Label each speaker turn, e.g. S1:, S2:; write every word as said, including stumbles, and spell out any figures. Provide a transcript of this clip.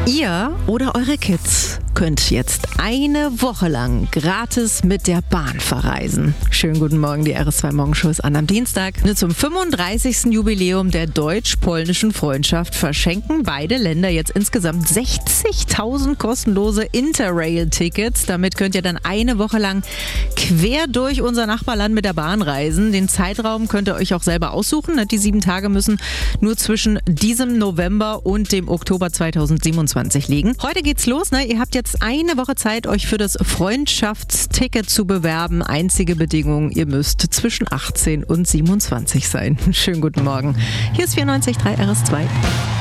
S1: Ihr oder eure Kids könnt jetzt eine Woche lang gratis mit der Bahn verreisen. Schönen guten Morgen, die R S zwei Morgenshow ist an am Dienstag. Nur zum fünfunddreißigsten Jubiläum der deutsch-polnischen Freundschaft verschenken beide Länder jetzt insgesamt sechzigtausend kostenlose Interrail-Tickets. Damit könnt ihr dann eine Woche lang quer durch unser Nachbarland mit der Bahn reisen. Den Zeitraum könnt ihr euch auch selber aussuchen. Die sieben Tage müssen nur zwischen diesem November und dem Oktober zweitausendsiebenundzwanzig liegen. Heute geht's los. Ne? Ihr habt jetzt eine Woche Zeit, euch für das Freundschaftsticket zu bewerben. Einzige Bedingung, ihr müsst zwischen achtzehn und siebenundzwanzig sein. Schönen guten Morgen. Hier ist vierundneunzig Komma drei R S zwei.